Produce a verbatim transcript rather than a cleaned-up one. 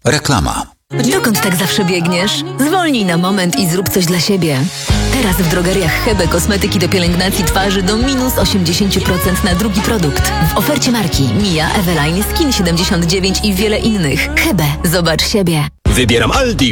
Reklama. Dokąd tak zawsze biegniesz? Zwolnij na moment i zrób coś dla siebie. Teraz w drogeriach Hebe kosmetyki do pielęgnacji twarzy do minus osiemdziesiąt procent na drugi produkt. W ofercie marki Mia, Eveline, Skin siedemdziesiąt dziewięć i wiele innych. Hebe, zobacz siebie. Wybieram Aldi.